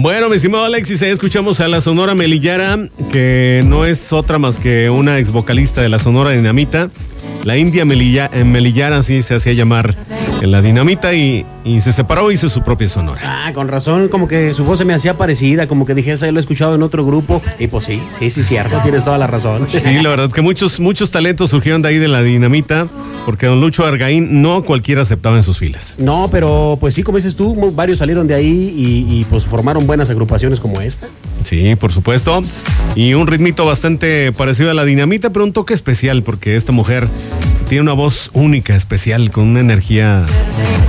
Bueno, mi estimado Alexis, ahí escuchamos a la Sonora Melillara, que no es otra más que una ex vocalista de la Sonora Dinamita. La India Melillara, así se hacía llamar en la Dinamita, y se separó y hizo su propia Sonora. Ah, con razón, como que su voz se me hacía parecida, como que dije, esa yo lo he escuchado en otro grupo. Y pues sí, cierto, tienes toda la razón. Sí, la verdad que muchos talentos surgieron de ahí de la Dinamita, porque don Lucho Argaín no cualquiera aceptaba en sus filas. No, pero pues sí, como dices tú, varios salieron de ahí y pues formaron buenas agrupaciones como esta. Sí, por supuesto. Y un ritmito bastante parecido a la Dinamita, pero un toque especial, porque esta mujer tiene una voz única, especial, con una energía